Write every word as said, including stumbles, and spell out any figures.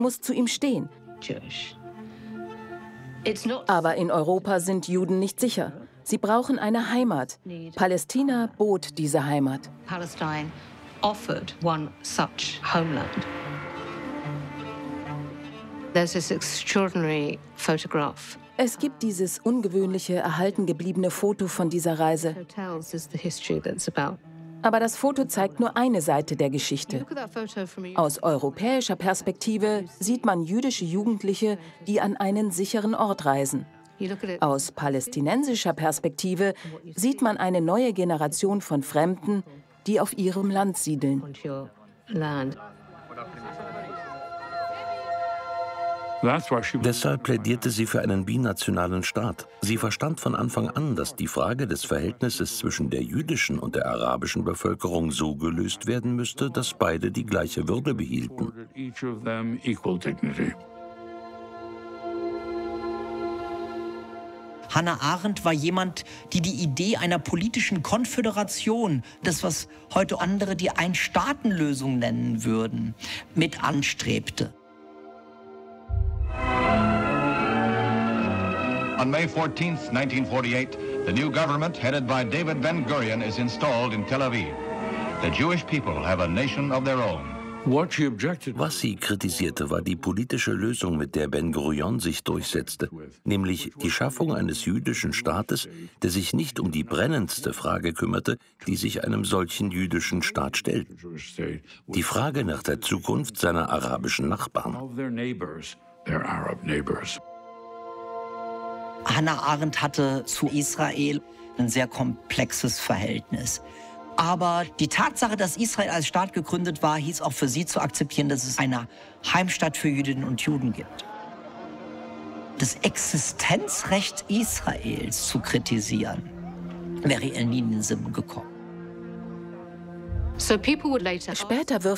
muss zu ihm stehen. Aber in Europa sind Juden nicht sicher. Sie brauchen eine Heimat. Palästina bot diese Heimat. Palestine offered one such homeland. There's this extraordinary photograph. Es gibt dieses ungewöhnliche, erhalten gebliebene Foto von dieser Reise. Aber das Foto zeigt nur eine Seite der Geschichte. Aus europäischer Perspektive sieht man jüdische Jugendliche, die an einen sicheren Ort reisen. Aus palästinensischer Perspektive sieht man eine neue Generation von Fremden, die auf ihrem Land siedeln. Deshalb plädierte sie für einen binationalen Staat. Sie verstand von Anfang an, dass die Frage des Verhältnisses zwischen der jüdischen und der arabischen Bevölkerung so gelöst werden müsste, dass beide die gleiche Würde behielten. Hannah Arendt war jemand, die die Idee einer politischen Konföderation, das was heute andere die Ein-Staaten-Lösung nennen würden, mit anstrebte. On May fourteenth, nineteen forty-eight, the new government headed by David Ben-Gurion is installed in Tel Aviv. The Jewish people have a nation of their own. Was sie kritisierte, war die politische Lösung, mit der Ben-Gurion sich durchsetzte, nämlich die Schaffung eines jüdischen Staates, der sich nicht um die brennendste Frage kümmerte, die sich einem solchen jüdischen Staat stellt: die Frage nach der Zukunft seiner arabischen Nachbarn. Hannah Arendt hatte zu Israel ein sehr komplexes Verhältnis. Aber die Tatsache, dass Israel als Staat gegründet war, hieß auch für sie zu akzeptieren, dass es eine Heimstatt für Jüdinnen und Juden gibt. Das Existenzrecht Israels zu kritisieren, wäre ihr nie in den Sinn gekommen. Später wirft